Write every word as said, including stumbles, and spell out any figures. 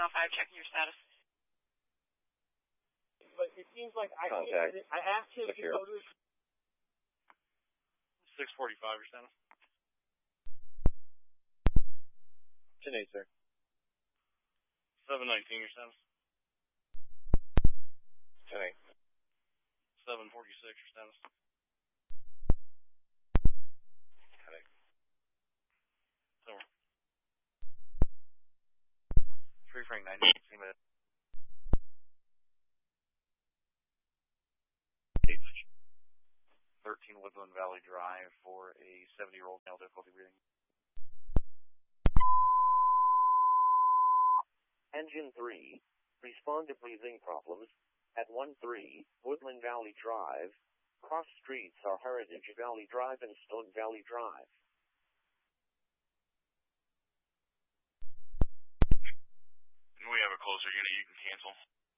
oh five, checking your status. But it seems like I Contact. I asked him to go to his... six forty-five, your status. ten eight, sir. seven nineteen, your status. ten eight. seven forty-six, your status. ten eight. Over. Free Frank ninety, sixteen minutes. thirteen Woodland Valley Drive for a seventy-year-old male difficulty breathing. Engine three, respond to breathing problems at one three Woodland Valley Drive. Cross streets are Heritage Valley Drive and Stone Valley Drive. We have a closer unit, you can cancel.